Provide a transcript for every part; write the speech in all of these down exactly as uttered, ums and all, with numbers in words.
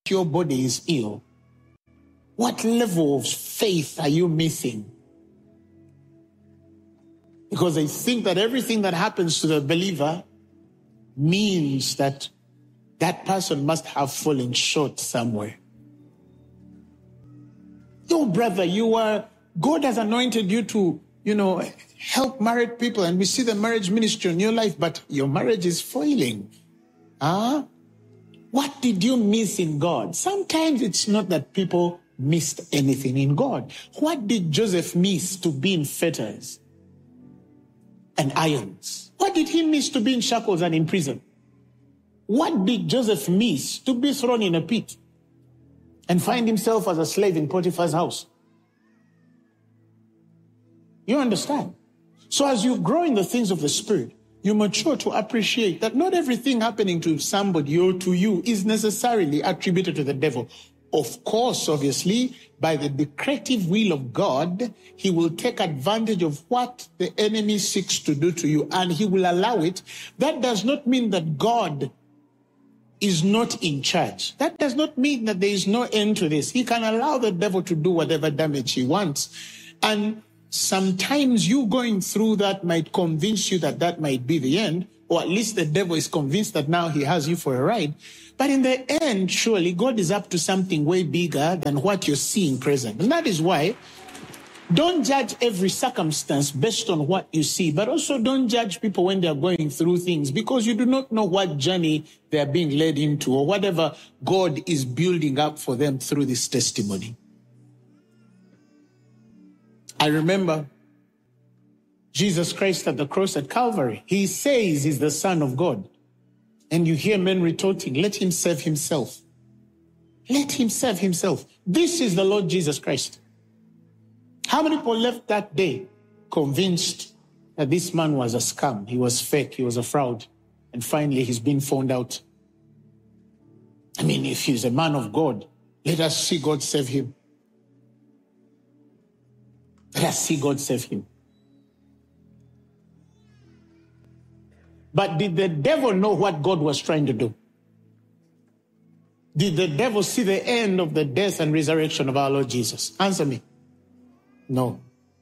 your body is ill, what level of faith are you missing? Because they think that everything that happens to the believer means that that person must have fallen short somewhere. Yo, brother, you are, God has anointed you to, you know, help married people, and we see the marriage ministry in your life, but your marriage is failing. Huh? What did you miss in God? Sometimes it's not that people missed anything in God. What did Joseph miss to be in fetters and irons? What did he miss to be in shackles and in prison? What did Joseph miss to be thrown in a pit and find himself as a slave in Potiphar's house? You understand? So as you grow in the things of the Spirit, you mature to appreciate that not everything happening to somebody or to you is necessarily attributed to the devil. Of course, obviously, by the decretive will of God, he will take advantage of what the enemy seeks to do to you, and he will allow it. That does not mean that God is not in charge. That does not mean that there is no end to this. He can allow the devil to do whatever damage he wants. And sometimes you going through that might convince you that that might be the end, or at least the devil is convinced that now he has you for a ride. But in the end, surely God is up to something way bigger than what you're seeing present. And that is why don't judge every circumstance based on what you see, but also don't judge people when they're going through things, because you do not know what journey they're being led into or whatever God is building up for them through this testimony. I remember Jesus Christ at the cross at Calvary. He says he's the Son of God. And you hear men retorting, let him serve himself. Let him serve himself. This is the Lord Jesus Christ. How many people left that day convinced that this man was a scam? He was fake. He was a fraud. And finally, he's been found out. I mean, if he's a man of God, let us see God save him. Let us see God save him. But did the devil know what God was trying to do? Did the devil see the end of the death and resurrection of our Lord Jesus? Answer me. No.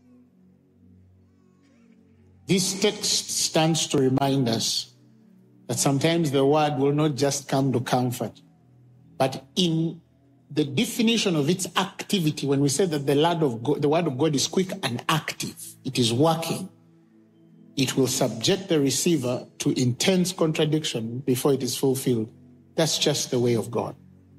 This text stands to remind us that sometimes the word will not just come to comfort, but in the definition of its activity, when we say that the word of God, the word of God is quick and active, it is working. It will subject the receiver to intense contradiction before it is fulfilled. That's just the way of God.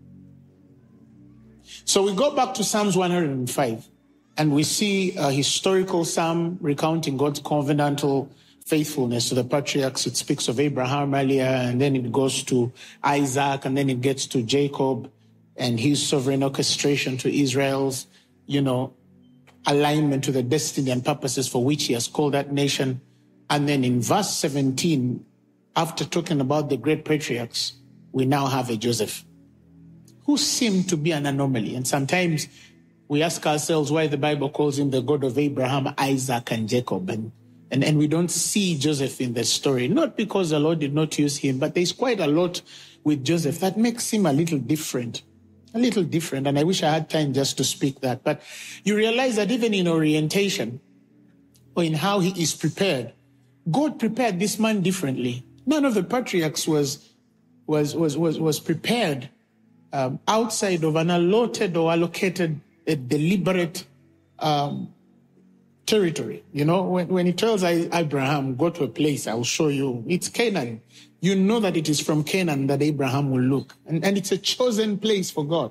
So we go back to Psalms one hundred five, and we see a historical psalm recounting God's covenantal faithfulness to the patriarchs. It speaks of Abraham earlier, and then it goes to Isaac, and then it gets to Jacob and his sovereign orchestration to Israel's, you know, alignment to the destiny and purposes for which he has called that nation. And then in verse seventeen, after talking about the great patriarchs, we now have a Joseph who seemed to be an anomaly. And sometimes we ask ourselves why the Bible calls him the God of Abraham, Isaac, and Jacob. And, and, and we don't see Joseph in the story, not because the Lord did not use him, but there's quite a lot with Joseph that makes him a little different. A little different. And I wish I had time just to speak that. But you realize that even in orientation, or in how he is prepared, God prepared this man differently. None of the patriarchs was was was was, was prepared um, outside of an allotted or allocated a deliberate um, territory. You know, when, when he tells Abraham, go to a place, I will show you. It's Canaan. You know that it is from Canaan that Abraham will look. And, and it's a chosen place for God.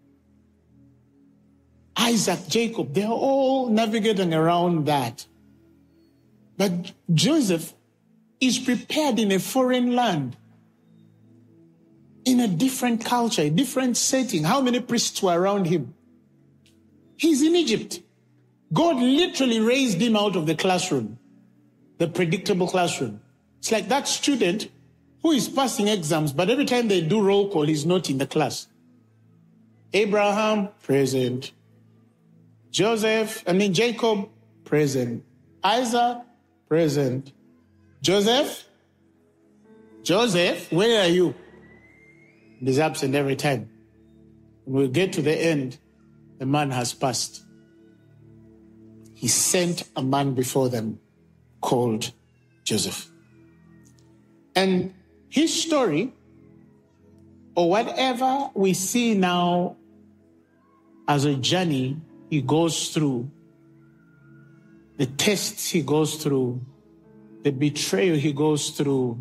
Isaac, Jacob, they're all navigating around that. But Joseph is prepared in a foreign land, in a different culture, a different setting. How many priests were around him? He's in Egypt. God literally raised him out of the classroom, the predictable classroom. It's like that student who is passing exams, but every time they do roll call, he's not in the class. Abraham, present. Joseph, I mean Jacob, present. Isaac, present. Joseph? Joseph, where are you? He's absent every time. When we get to the end, the man has passed. He sent a man before them called Joseph. And his story, or whatever we see now as a journey he goes through, the tests he goes through, the betrayal he goes through,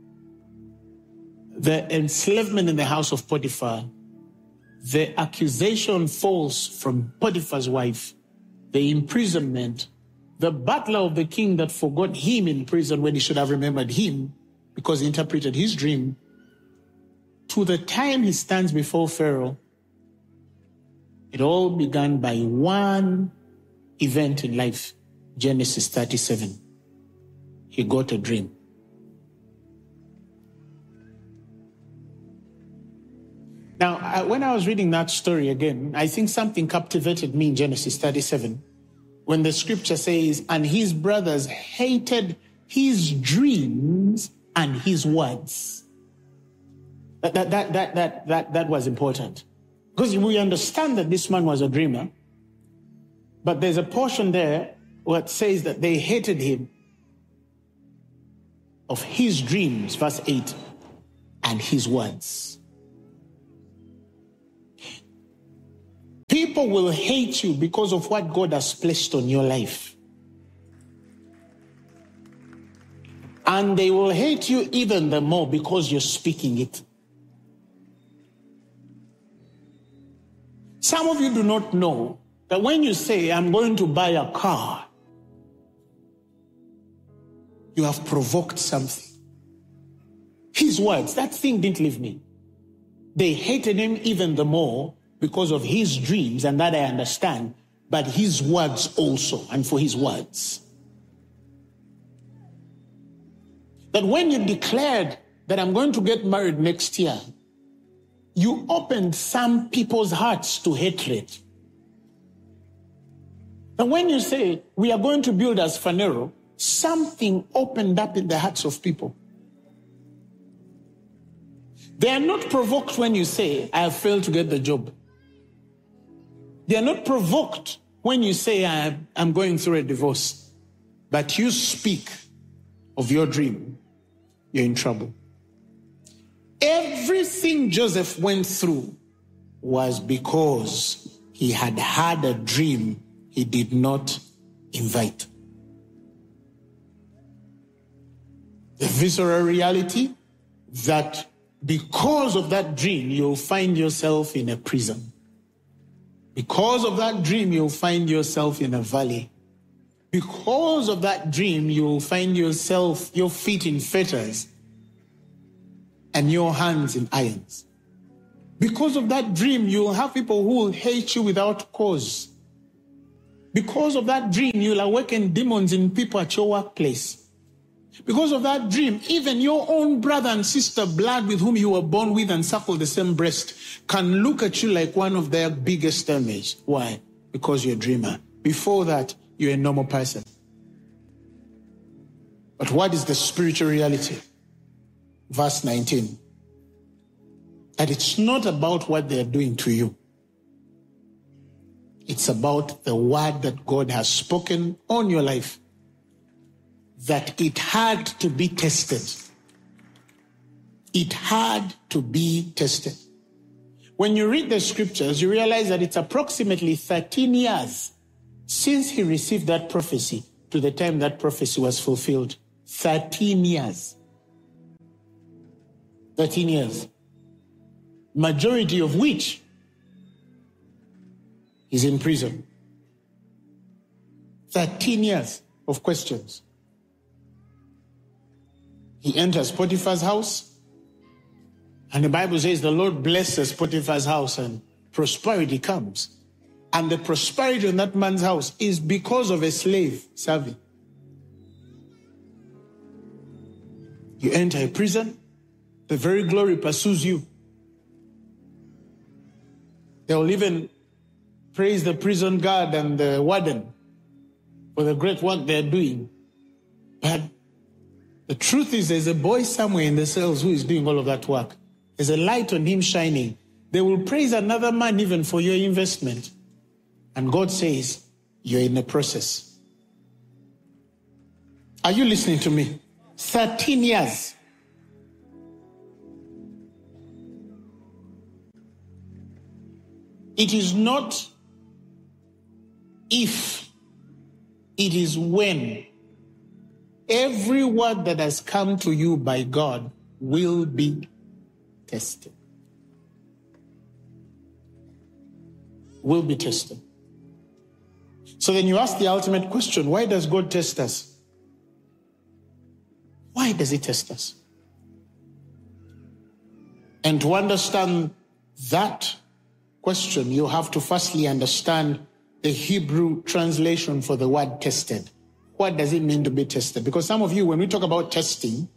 the enslavement in the house of Potiphar, the accusation falls from Potiphar's wife, the imprisonment, the butler of the king that forgot him in prison when he should have remembered him because he interpreted his dream, to the time he stands before Pharaoh. It all began by one event in life, Genesis thirty-seven. He got a dream. Now, I, when I was reading that story again, I think something captivated me in Genesis thirty-seven, when the scripture says, and his brothers hated his dreams and his words. That, that, that, that, that, that, that was important. Because we understand that this man was a dreamer, but there's a portion there where it says that they hated him of his dreams, verse eight, and his words. People will hate you because of what God has placed on your life. And they will hate you even the more because you're speaking it. Some of you do not know that when you say, I'm going to buy a car, you have provoked something. His words, that thing didn't leave me. They hated him even the more because of his dreams, and that I understand, but his words also, and for his words. That when you declared that I'm going to get married next year, you opened some people's hearts to hatred. And when you say, we are going to build as Phaneroo, something opened up in the hearts of people. They are not provoked when you say, I have failed to get the job. They are not provoked when you say, I am going through a divorce. But you speak of your dream, you're in trouble. Everything Joseph went through was because he had had a dream he did not invite. The visceral reality that because of that dream, you'll find yourself in a prison. Because of that dream, you'll find yourself in a valley. Because of that dream, you'll find yourself, your feet in fetters and your hands in irons. Because of that dream, you'll have people who will hate you without cause. Because of that dream, you'll awaken demons in people at your workplace. Because of that dream, even your own brother and sister, blood with whom you were born with and suckled the same breast, can look at you like one of their biggest enemies. Why? Because you're a dreamer. Before that, you're a normal person. But what is the spiritual reality? Verse nineteen. That it's not about what they're doing to you. It's about the word that God has spoken on your life. That it had to be tested. It had to be tested. When you read the scriptures, you realize that it's approximately thirteen years since he received that prophecy to the time that prophecy was fulfilled. thirteen years. thirteen years. Majority of which is in prison. thirteen years of questions. He enters Potiphar's house, and the Bible says the Lord blesses Potiphar's house and prosperity comes. And the prosperity in that man's house is because of a slave serving. You enter a prison, the very glory pursues you. They will even praise the prison guard and the warden for the great work they're doing. But the truth is, there's a boy somewhere in the cells who is doing all of that work. There's a light on him shining. They will praise another man even for your investment. And God says, you're in a process. Are you listening to me? thirteen years. It is not if, it is when. Every word that has come to you by God will be tested. Will be tested. So then you ask the ultimate question, why does God test us? Why does he test us? And to understand that question, you have to firstly understand the Hebrew translation for the word tested. What does it mean to be tested? Because some of you, when we talk about testing,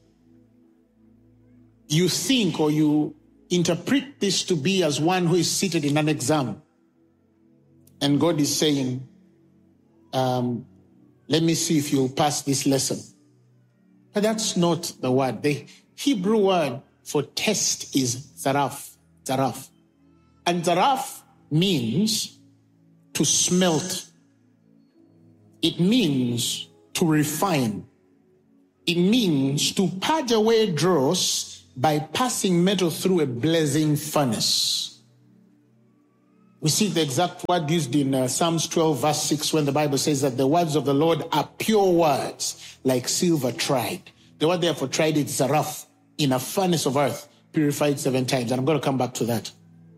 you think or you interpret this to be as one who is seated in an exam. And God is saying, um, let me see if you'll pass this lesson. But that's not the word. The Hebrew word for test is zaraf. Zaraf. And zaraf means to smelt. It means to refine. It means to purge away dross by passing metal through a blazing furnace. We see the exact word used in uh, Psalms twelve verse six when the Bible says that the words of the Lord are pure words like silver tried. The word therefore tried is zaraf, in a furnace of earth, purified seven times. And I'm going to come back to that.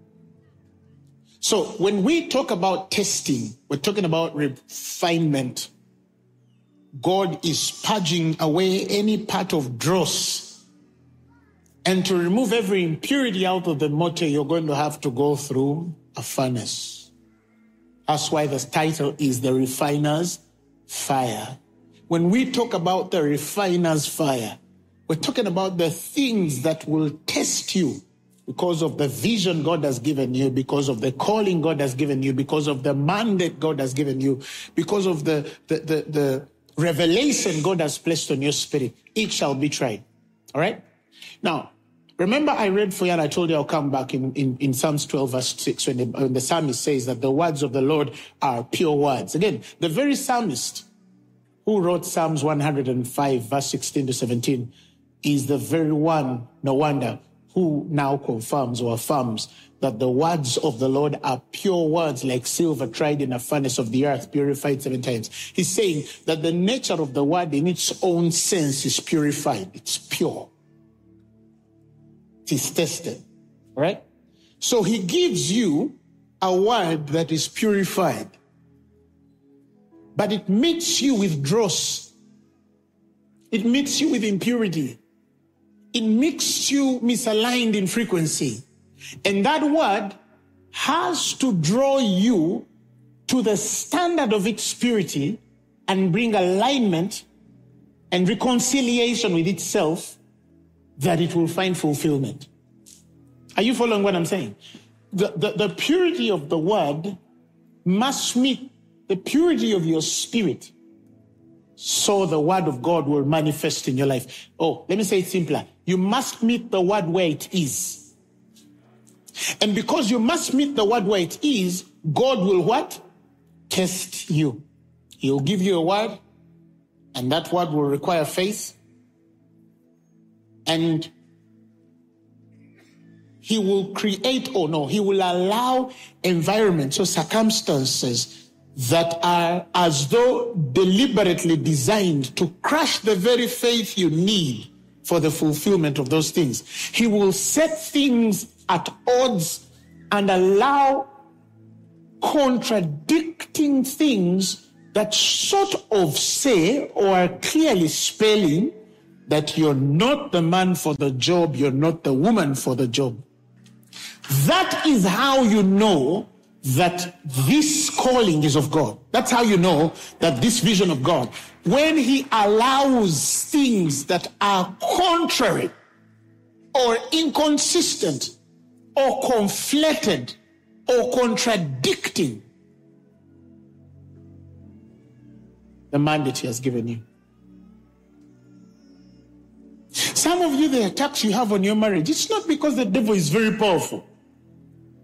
So when we talk about testing, we're talking about refinement. God is purging away any part of dross. And to remove every impurity out of the mortar, you're going to have to go through a furnace. That's why the title is The Refiner's Fire. When we talk about the refiner's fire, we're talking about the things that will test you because of the vision God has given you, because of the calling God has given you, because of the mandate God has given you, because of the, the, the, the revelation God has placed on your spirit. It shall be tried. All right? Now, remember I read for you and I told you I'll come back in, in, in Psalms twelve verse six when the, when the psalmist says that the words of the Lord are pure words. Again, the very psalmist who wrote Psalms one hundred five verse sixteen to seventeen is the very one, no wonder, who now confirms or affirms that the words of the Lord are pure words like silver tried in a furnace of the earth, purified seven times. He's saying that the nature of the word in its own sense is purified. It's pure. It is tested. All right? So he gives you a word that is purified, but it meets you with dross. It meets you with impurity. It makes you misaligned in frequency. And that word has to draw you to the standard of its purity and bring alignment and reconciliation with itself that it will find fulfillment. Are you following what I'm saying? The, the, the purity of the word must meet the purity of your spirit, so the word of God will manifest in your life. Oh, let me say it simpler. You must meet the word where it is. And because you must meet the word where it is, God will what? Test you. He'll give you a word, and that word will require faith. And he will create, or no, he will allow environments or circumstances that are as though deliberately designed to crush the very faith you need for the fulfillment of those things. He will set things at odds and allow contradicting things that sort of say or are clearly spelling that you're not the man for the job, you're not the woman for the job. That is how you know that this calling is of God. That's how you know that this vision of God, when he allows things that are contrary or inconsistent or conflicted or contradicting the mandate he has given you. Some of you, the attacks you have on your marriage, it's not because the devil is very powerful.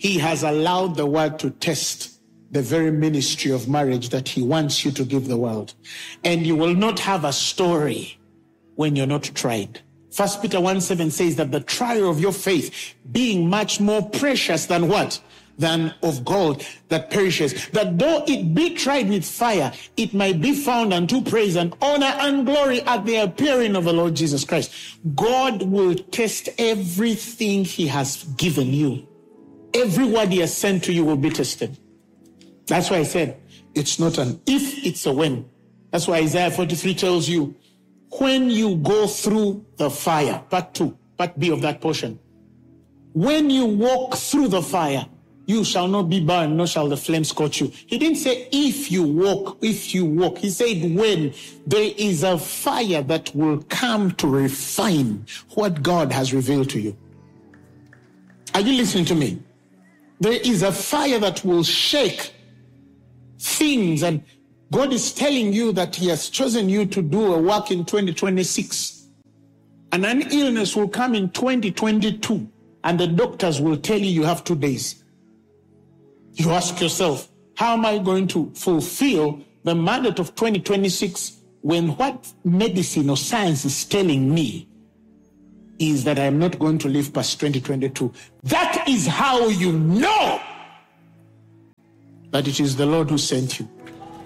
he has allowed the word to test the very ministry of marriage that he wants you to give the world. And you will not have a story when you're not tried. First Peter one seven says that the trial of your faith being much more precious than what? Than of gold that perishes, that though it be tried with fire, it might be found unto praise and honor and glory at the appearing of the Lord Jesus Christ. God will test everything he has given you. Every word he has sent to you will be tested. That's why I said it's not an if, it's a when. That's why Isaiah forty-three tells you, when you go through the fire, part two, part B of that portion, when you walk through the fire, you shall not be burned, nor shall the flames scorch you. He didn't say if you walk, if you walk. He said when. There is a fire that will come to refine what God has revealed to you. Are you listening to me? There is a fire that will shake things, and God is telling you that he has chosen you to do a work in twenty twenty-six. And an illness will come in twenty twenty-two, and the doctors will tell you you have two days. You ask yourself, how am I going to fulfill the mandate of twenty twenty-six when what medicine or science is telling me is that I am not going to live past twenty twenty-two? That is how you know that it is the Lord who sent you.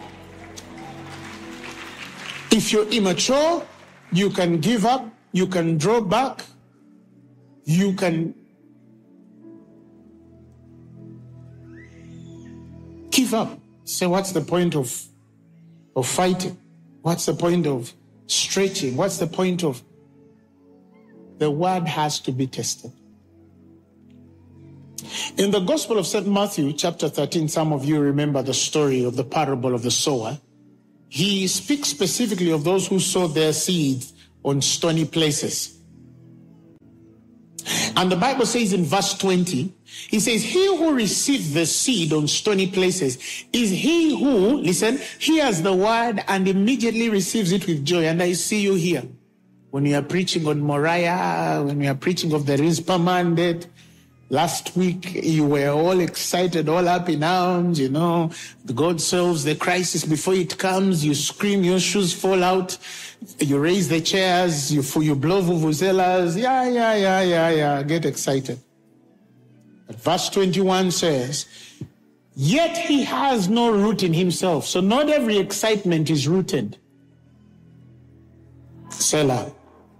If you're immature, you can give up, you can draw back, you can give up. Say, what's the point of, of fighting? What's the point of stretching? What's the point of... The word has to be tested. In the Gospel of Saint Matthew, chapter thirteen, some of you remember the story of the parable of the sower. He speaks specifically of those who sow their seeds on stony places. And the Bible says in verse twenty, he says, he who received the seed on stony places is he who, listen, hears the word and immediately receives it with joy. And I see you here. When we are preaching on Moriah, when we are preaching of the Rizpah mandate, last week you were all excited, all up in arms, you know. God solves the crisis before it comes. You scream, your shoes fall out. You raise the chairs, you, you blow vuvuzelas. Yeah, yeah, yeah, yeah, yeah. Get excited. But verse twenty-one says, yet he has no root in himself. So not every excitement is rooted. Selah.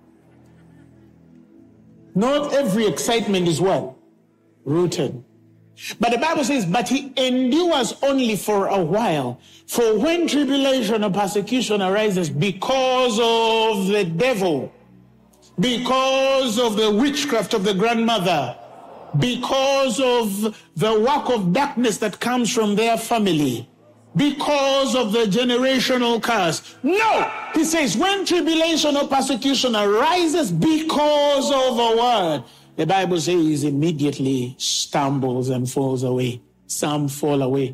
Not every excitement is what? Rooted. But the Bible says, but he endures only for a while. For when tribulation or persecution arises because of the devil, because of the witchcraft of the grandmother, because of the work of darkness that comes from their family, because of the generational curse. No! He says, when tribulation or persecution arises because of a word, the Bible says immediately stumbles and falls away. Some fall away.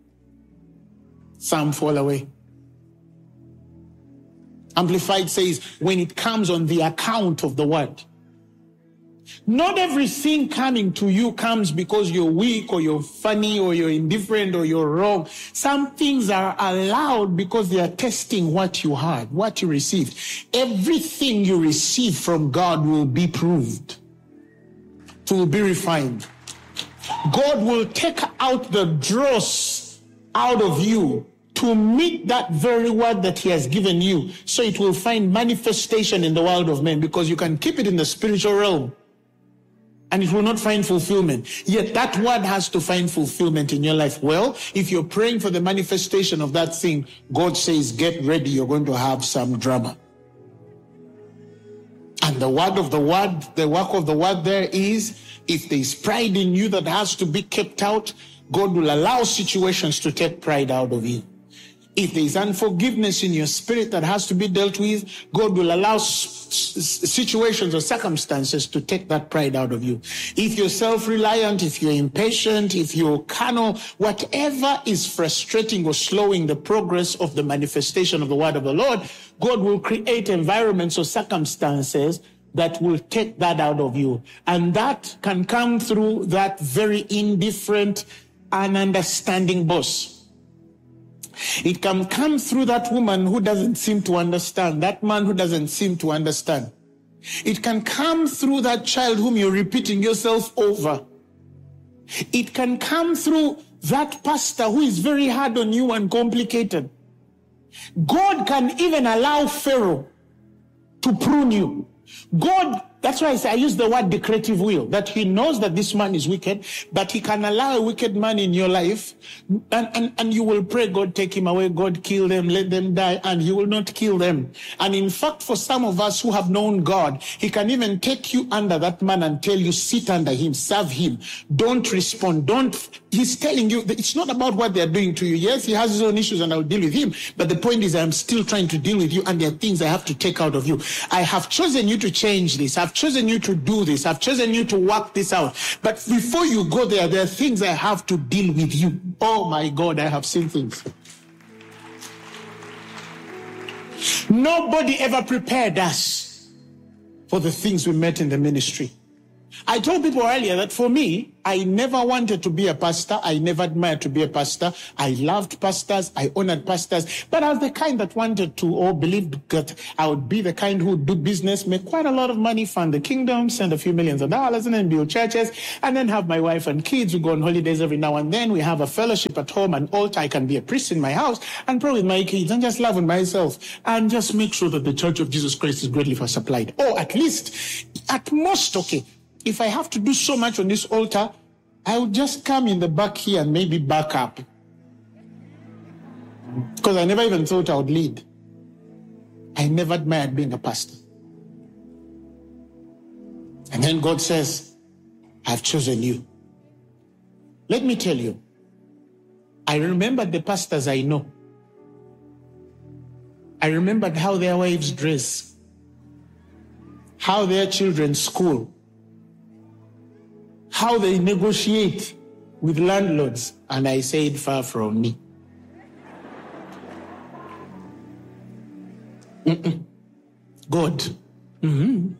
Some fall away. Amplified says, when it comes on the account of the word. Not everything coming to you comes because you're weak or you're funny or you're indifferent or you're wrong. Some things are allowed because they are testing what you heard, what you received. Everything you receive from God will be proved, to be refined. God will take out the dross out of you to meet that very word that he has given you, so it will find manifestation in the world of men, because you can keep it in the spiritual realm and it will not find fulfillment. Yet that word has to find fulfillment in your life. Well, if you're praying for the manifestation of that thing, God says, get ready, you're going to have some drama. And the word of the word, the work of the word there is, if there is pride in you that has to be kept out, God will allow situations to take pride out of you. If there is unforgiveness in your spirit that has to be dealt with, God will allow situations or circumstances to take that pride out of you. If you're self-reliant, if you're impatient, if you're carnal, whatever is frustrating or slowing the progress of the manifestation of the word of the Lord, God will create environments or circumstances that will take that out of you. And that can come through that very indifferent and understanding boss. It can come through that woman who doesn't seem to understand, that man who doesn't seem to understand. It can come through that child whom you're repeating yourself over. It can come through that pastor who is very hard on you and complicated. God can even allow Pharaoh to prune you. God, that's why I say I use the word decretive will, that he knows that this man is wicked, but he can allow a wicked man in your life, and, and, and you will pray, God, take him away, God, kill them, let them die, and he will not kill them. And in fact, for some of us who have known God, he can even take you under that man and tell you, sit under him, serve him, don't respond, don't, he's telling you that it's not about what they're doing to you. Yes, he has his own issues and I'll deal with him, but the point is I'm still trying to deal with you, and there are things I have to take out of you. I have chosen you to change this. I've chosen you to do this. I've chosen you to work this out. But before you go there, there are things I have to deal with you. Oh my God, I have seen things. Nobody ever prepared us for the things we met in the ministry. I told people earlier that for me, I never wanted to be a pastor. I never admired to be a pastor. I loved pastors. I honored pastors. But I was the kind that wanted to, or believed that I would be the kind who would do business, make quite a lot of money, fund the kingdom, send a few millions of dollars, and then build churches, and then have my wife and kids who go on holidays every now and then. We have a fellowship at home, an altar. I can be a priest in my house and pray with my kids and just love on myself and just make sure that the Church of Jesus Christ is greatly supplied. Or at least, at most, okay, if I have to do so much on this altar, I would just come in the back here and maybe back up. Because I never even thought I would lead. I never admired being a pastor. And then God says, I've chosen you. Let me tell you, I remembered the pastors I know. I remembered how their wives dress, how their children school, how they negotiate with landlords, and I said, far from me. Mm-mm. God. Mm-hmm.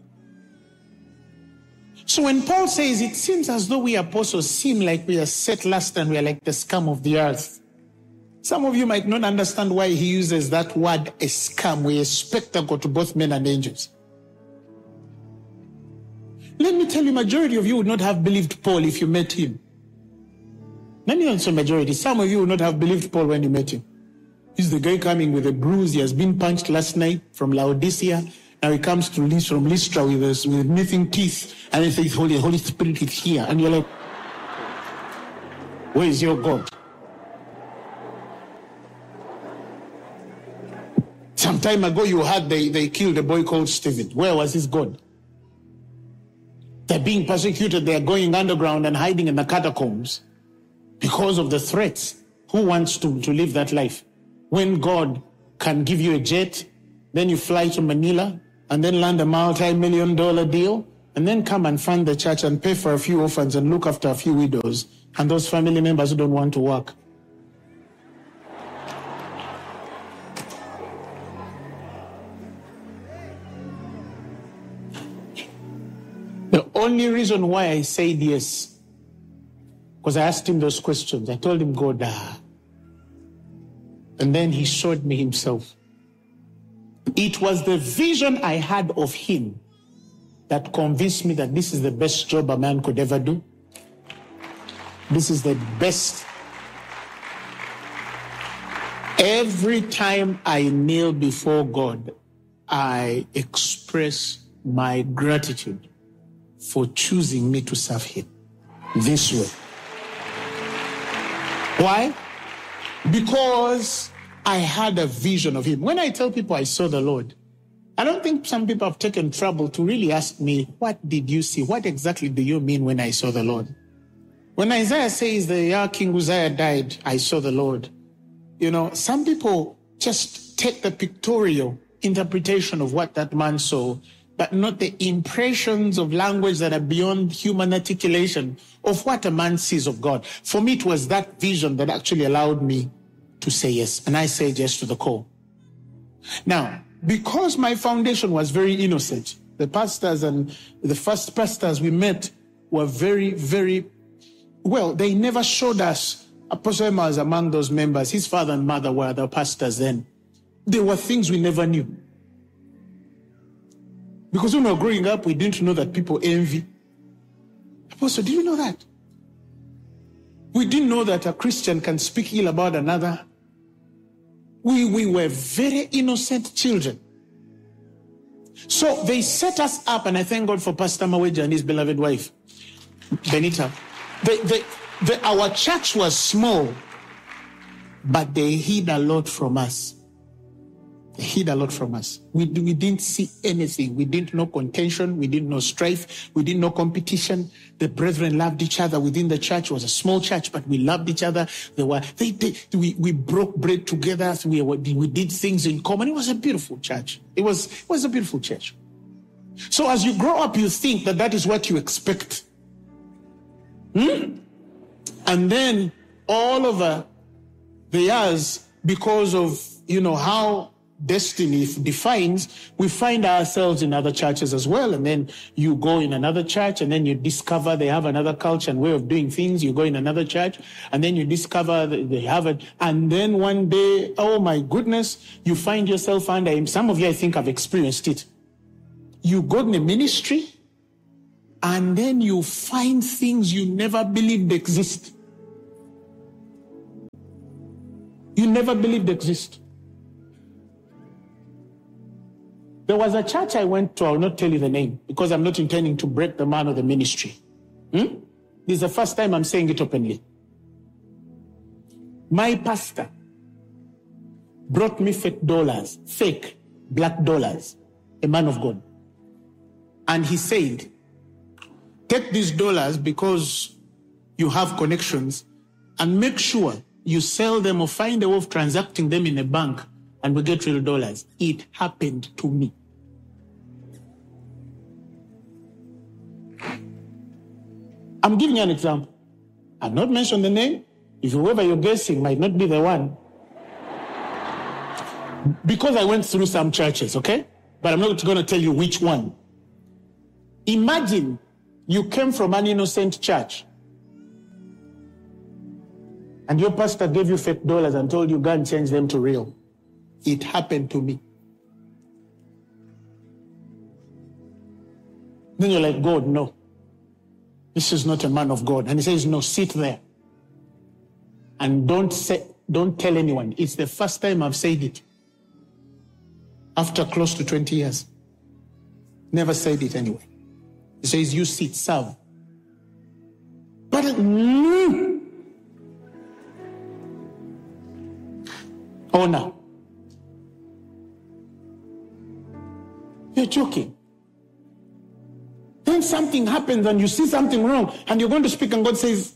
So when Paul says, it seems as though we apostles seem like we are set last and we are like the scum of the earth. Some of you might not understand why he uses that word, a scum. We're a spectacle to both men and angels. Let me tell you, majority of you would not have believed Paul if you met him. Let me not say majority. Some of you would not have believed Paul when you met him. He's the guy coming with a bruise. He has been punched last night from Laodicea. Now he comes to Lystra, from Lystra with, us, with missing teeth. And he says, Holy, Holy Spirit is here. And you're like, where is your God? Some time ago you heard they, they killed a boy called Stephen. Where was his God? They're being persecuted. They're going underground and hiding in the catacombs because of the threats. Who wants to, to live that life? When God can give you a jet, then you fly to Manila and then land a multi-million dollar deal and then come and fund the church and pay for a few orphans and look after a few widows and those family members who don't want to work. The only reason why I said yes, because I asked him those questions. I told him, God, ah. And then he showed me himself. It was the vision I had of him that convinced me that this is the best job a man could ever do. This is the best. Every time I kneel before God, I express my gratitude for choosing me to serve him this way. Why? Because I had a vision of him. When I tell people I saw the Lord, I don't think some people have taken trouble to really ask me, what did you see? What exactly do you mean when I saw the Lord? When Isaiah says the year King Uzziah died, I saw the Lord. You know, some people just take the pictorial interpretation of what that man saw, but not the impressions of language that are beyond human articulation of what a man sees of God. For me, it was that vision that actually allowed me to say yes. And I said yes to the call. Now, because my foundation was very innocent, The pastors and the first pastors we met were very, very, well, they never showed us. Apostle Emma was among those members. His father and mother were the pastors then. There were things we never knew. Because when we were growing up, we didn't know that people envy. Apostle, did you know that? We didn't know that a Christian can speak ill about another. We, we were very innocent children. So they set us up, and I thank God for Pastor Maweja and his beloved wife, Benita. They, they, they, our church was small, but they hid a lot from us. They hid a lot from us. We, we didn't see anything. We didn't know contention. We didn't know strife. We didn't know competition. The brethren loved each other within the church. It was a small church, but we loved each other. They were, they, they, we, we broke bread together. We, we did things in common. It was a beautiful church. It was, it was a beautiful church. So as you grow up, you think that that is what you expect. Hmm? And then all over the years, because of, you know, how destiny defines, we find ourselves in other churches as well. And then you go in another church, and then you discover they have another culture and way of doing things. You go in another church, and then you discover they have it. And then one day, oh my goodness, you find yourself under him. Some of you, I think, have experienced it. You go in a ministry, and then you find things you never believed exist. You never believed exist. There was a church I went to, I will not tell you the name, because I'm not intending to break the man of the ministry. Hmm? This is the first time I'm saying it openly. My pastor brought me fake dollars, fake black dollars, a man of God. And he said, take these dollars because you have connections, and make sure you sell them or find a way of transacting them in a bank, and we get real dollars. It happened to me. I'm giving you an example. I've not mentioned the name. If whoever you're guessing might not be the one. Because I went through some churches, okay? But I'm not going to tell you which one. Imagine you came from an innocent church, and your pastor gave you fake dollars and told you go and change them to real. It happened to me. Then you're like, God, no. This is not a man of God. And he says, no, sit there. And don't say, don't tell anyone. It's the first time I've said it. After close to twenty years. Never said it anyway. He says, you sit, serve. But, mm, oh, no. You're joking. Then something happens and you see something wrong and you're going to speak and God says,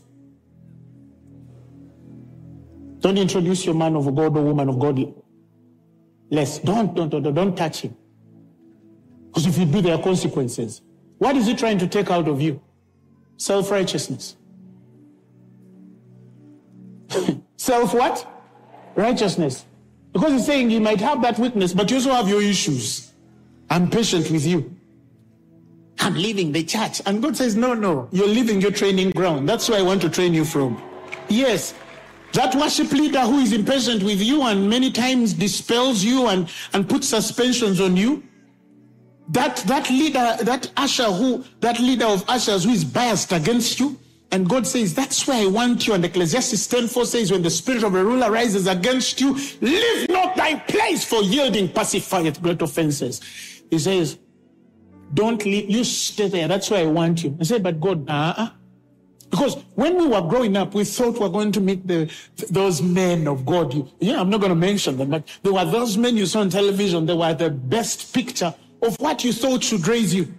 don't introduce your man of God or woman of God less. Don't, don't, don't, don't touch him. Because if you do, there are consequences. What is he trying to take out of you? Self-righteousness. Self what? Righteousness. Because he's saying you might have that weakness, but you also have your issues. I'm patient with you. I'm leaving the church. And God says, no, no, you're leaving your training ground. That's where I want to train you from. Yes, that worship leader who is impatient with you and many times dispels you and, and puts suspensions on you. That, that leader, that usher who, that leader of ushers who is biased against you. And God says, that's where I want you. And Ecclesiastes ten four says, when the spirit of a ruler rises against you, leave not thy place, for yielding pacifieth great offenses. He says, don't leave, you stay there. That's where I want you. I said, but God, uh-uh. Because when we were growing up, we thought we were going to meet the those men of God. You, yeah, I'm not going to mention them, but there were those men you saw on television. They were the best picture of what you thought should raise you.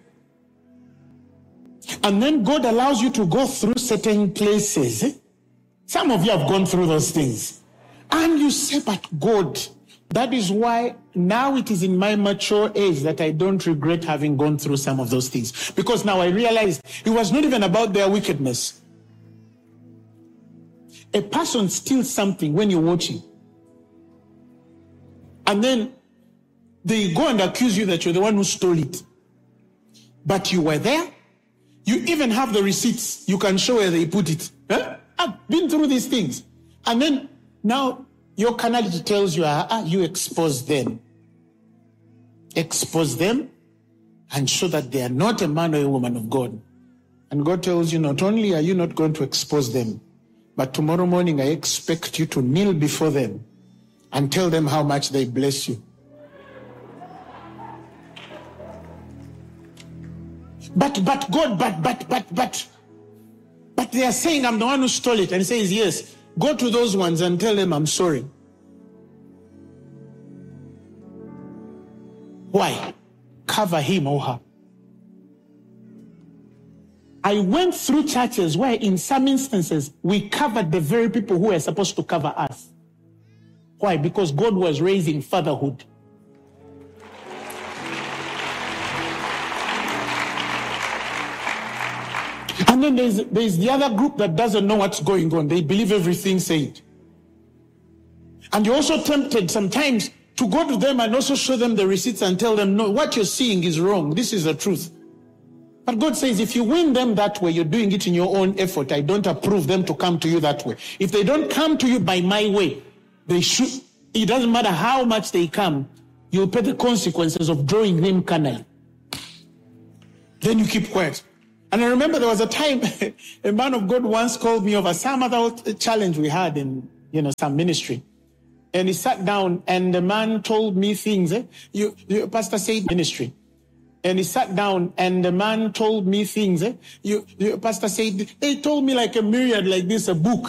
And then God allows you to go through certain places. Some of you have gone through those things. And you say, but God, that is why now it is in my mature age that I don't regret having gone through some of those things. Because now I realized it was not even about their wickedness. A person steals something when you're watching. And then they go and accuse you that you're the one who stole it. but you were there. You even have the receipts. You can show where they put it. Huh? I've been through these things. And then now your carnality tells you, ah, you expose them. Expose them and show that they are not a man or a woman of God. And God tells you, not only are you not going to expose them, but tomorrow morning I expect you to kneel before them and tell them how much they bless you. But, but God, but, but, but, but, but they are saying I'm the one who stole it. And he says, yes, go to those ones and tell them I'm sorry. Why? Cover him or her. I went through churches where in some instances we covered the very people who were supposed to cover us. Why? Because God was raising fatherhood. And then there's, there's the other group that doesn't know what's going on. They believe everything said. And you're also tempted sometimes to go to them and also show them the receipts and tell them, no, what you're seeing is wrong. This is the truth. But God says, if you win them that way, you're doing it in your own effort. I don't approve them to come to you that way. If they don't come to you by my way, they should. It doesn't matter how much they come, you'll pay the consequences of drawing them carnally. Then you keep quiet. And I remember there was a time a man of God once called me over some other challenge we had in, you know, some ministry. And he sat down and the man told me things. Eh? You, you, Pastor said ministry. And he sat down and the man told me things. Eh? You, you, Pastor said, they told me like a myriad like this, a book.